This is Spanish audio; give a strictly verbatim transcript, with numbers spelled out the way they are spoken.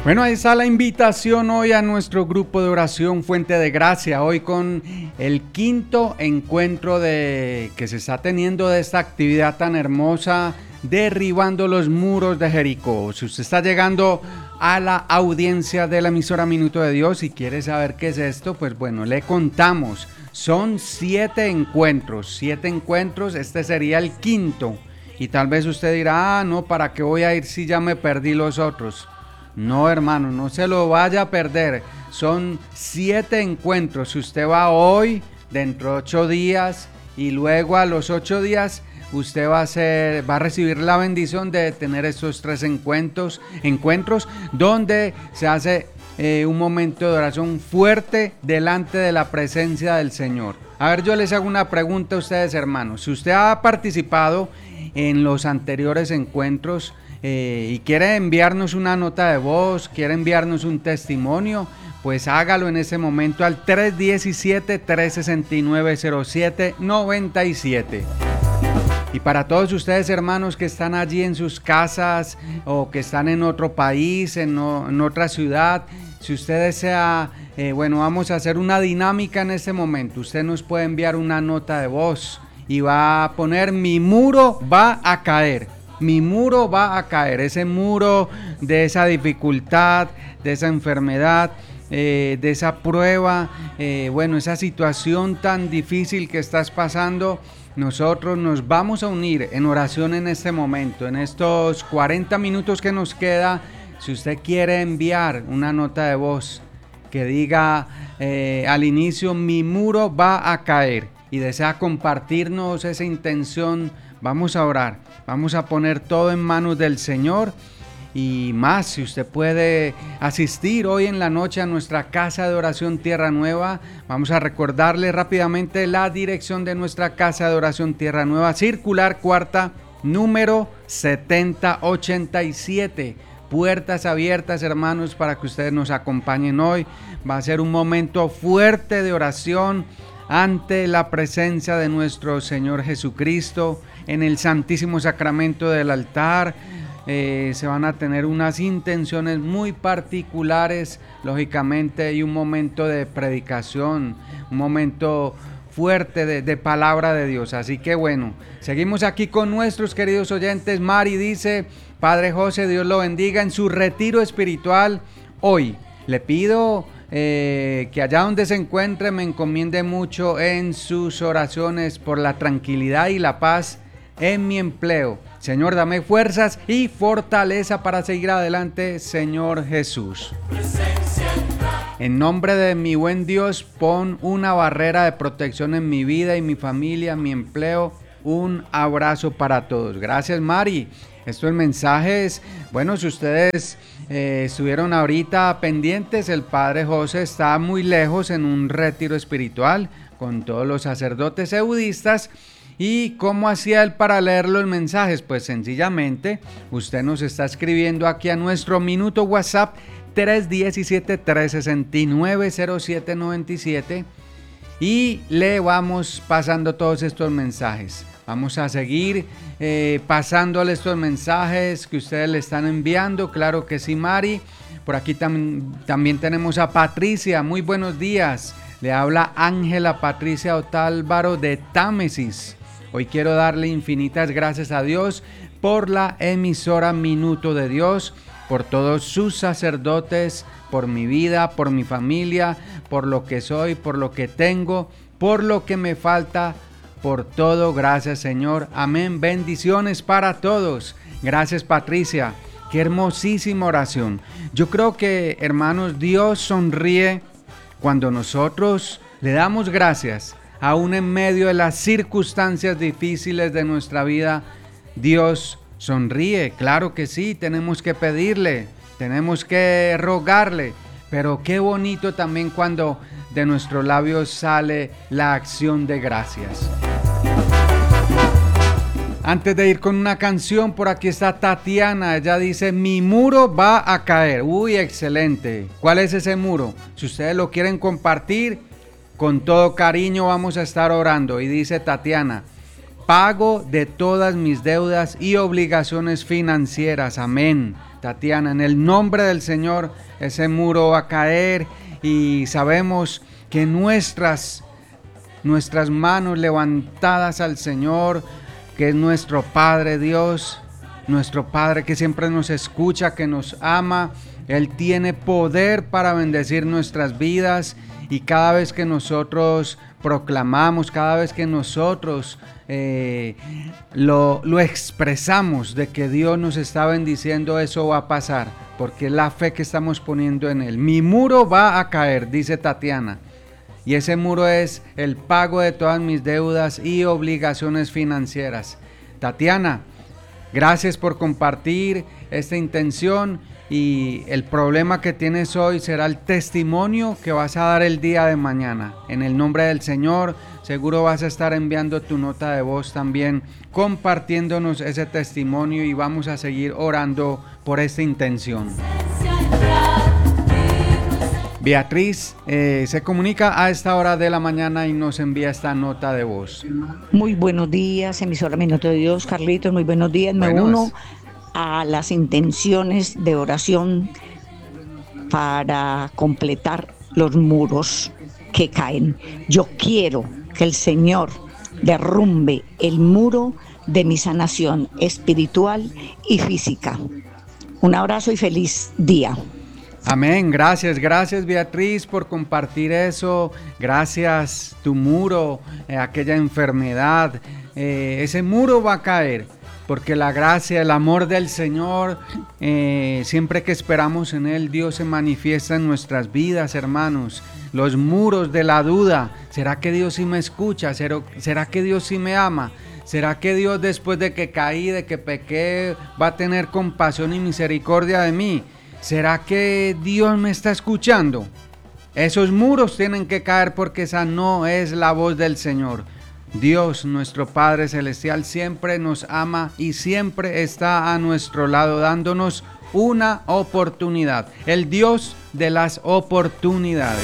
Bueno, ahí está la invitación hoy a nuestro grupo de oración Fuente de Gracia, hoy con el quinto encuentro de, que se está teniendo de esta actividad tan hermosa, derribando los muros de Jericó. Si usted está llegando a la audiencia de la emisora Minuto de Dios y quiere saber qué es esto, pues bueno, le contamos. Son siete encuentros, siete encuentros, este sería el quinto. Y tal vez usted dirá, ah, no, ¿para qué voy a ir si ya me perdí los otros? No, hermano, no se lo vaya a perder. Son siete encuentros. Si usted va hoy, dentro de ocho días, y luego a los ocho días, usted va a, ser, va a recibir la bendición de tener estos tres encuentros, encuentros donde se hace eh, un momento de oración fuerte delante de la presencia del Señor. A ver, yo les hago una pregunta a ustedes, hermanos. Si usted ha participado en los anteriores encuentros, Eh, y quiere enviarnos una nota de voz, quiere enviarnos un testimonio, pues hágalo en ese momento al tres uno siete, tres seis nueve, cero siete nueve siete. Y para todos ustedes, hermanos, que están allí en sus casas o que están en otro país, en, no, en otra ciudad, si usted desea, eh, bueno, vamos a hacer una dinámica en este momento. Usted nos puede enviar una nota de voz y va a poner: mi muro va a caer. Mi muro va a caer, ese muro de esa dificultad, de esa enfermedad, eh, de esa prueba, eh, bueno, esa situación tan difícil que estás pasando. Nosotros nos vamos a unir en oración en este momento, en estos cuarenta minutos que nos queda. Si usted quiere enviar una nota de voz que diga eh, al inicio, mi muro va a caer, y desea compartirnos esa intención, vamos a orar, vamos a poner todo en manos del Señor. Y más, si usted puede asistir hoy en la noche a nuestra casa de oración Tierra Nueva, vamos a recordarle rápidamente la dirección de nuestra casa de oración Tierra Nueva, Circular Cuarta, número setenta ochenta y siete. Puertas abiertas, hermanos, para que ustedes nos acompañen hoy. Va a ser un momento fuerte de oración ante la presencia de nuestro Señor Jesucristo en el Santísimo Sacramento del altar. Eh, se van a tener unas intenciones muy particulares, lógicamente, y un momento de predicación, un momento fuerte de, de palabra de Dios. Así que bueno, seguimos aquí con nuestros queridos oyentes. Mari dice: Padre José, Dios lo bendiga en su retiro espiritual hoy. Le pido eh, que allá donde se encuentre me encomiende mucho en sus oraciones por la tranquilidad y la paz en mi empleo. Señor, dame fuerzas y fortaleza para seguir adelante, Señor Jesús. En nombre de mi buen Dios, pon una barrera de protección en mi vida y mi familia, mi empleo. Un abrazo para todos. Gracias, Mari. Estos mensajes, bueno, si ustedes eh, estuvieron ahorita pendientes, el Padre José está muy lejos en un retiro espiritual con todos los sacerdotes eudistas. ¿Y cómo hacía él para leer los mensajes? Pues sencillamente, usted nos está escribiendo aquí a nuestro minuto WhatsApp tres uno siete, tres seis nueve, cero siete nueve siete y le vamos pasando todos estos mensajes. Vamos a seguir eh, pasándole estos mensajes que ustedes le están enviando. Claro que sí, Mari. Por aquí tam- también tenemos a Patricia. Muy buenos días. Le habla Ángela Patricia Otálvaro de Támesis. Hoy quiero darle infinitas gracias a Dios por la emisora Minuto de Dios, por todos sus sacerdotes, por mi vida, por mi familia, por lo que soy, por lo que tengo, por lo que me falta, por todo. Gracias, Señor. Amén. Bendiciones para todos. Gracias, Patricia. Qué hermosísima oración. Yo creo que, hermanos, Dios sonríe cuando nosotros le damos gracias. Aún en medio de las circunstancias difíciles de nuestra vida, Dios sonríe. Claro que sí, tenemos que pedirle, tenemos que rogarle, pero qué bonito también cuando de nuestros labios sale la acción de gracias. Antes de ir con una canción, por aquí está Tatiana. Ella dice: mi muro va a caer. Uy, excelente. ¿Cuál es ese muro? Si ustedes lo quieren compartir, con todo cariño vamos a estar orando. Y dice Tatiana: pago de todas mis deudas y obligaciones financieras. Amén. Tatiana. En el nombre del Señor, ese muro va a caer y sabemos que nuestras, nuestras manos levantadas al Señor, que es nuestro Padre Dios, nuestro Padre que siempre nos escucha, que nos ama, Él tiene poder para bendecir nuestras vidas, y cada vez que nosotros proclamamos, cada vez que nosotros eh, lo, lo expresamos de que Dios nos está bendiciendo, eso va a pasar, porque es la fe que estamos poniendo en Él. Mi muro va a caer, dice Tatiana, y ese muro es el pago de todas mis deudas y obligaciones financieras. Tatiana, gracias por compartir esta intención, y el problema que tienes hoy será el testimonio que vas a dar el día de mañana. En el nombre del Señor, seguro vas a estar enviando tu nota de voz también, compartiéndonos ese testimonio, y vamos a seguir orando por esta intención. Beatriz eh, se comunica a esta hora de la mañana y nos envía esta nota de voz. Muy buenos días, emisora Minuto de Dios, Carlitos, muy buenos días. Me Buenos. uno a las intenciones de oración para completar los muros que caen. Yo quiero que el Señor derrumbe el muro de mi sanación espiritual y física. Un abrazo y feliz día. Amén, gracias, gracias Beatriz por compartir eso, gracias, tu muro, eh, aquella enfermedad, eh, ese muro va a caer, porque la gracia, el amor del Señor, eh, siempre que esperamos en Él, Dios se manifiesta en nuestras vidas, hermanos. Los muros de la duda, ¿será que Dios sí me escucha? ¿Será que Dios sí me ama? ¿Será que Dios, después de que caí, de que pequé, va a tener compasión y misericordia de mí? ¿Será que Dios me está escuchando? Esos muros tienen que caer, porque esa no es la voz del Señor. Dios, nuestro Padre Celestial, siempre nos ama y siempre está a nuestro lado, dándonos una oportunidad. El Dios de las oportunidades.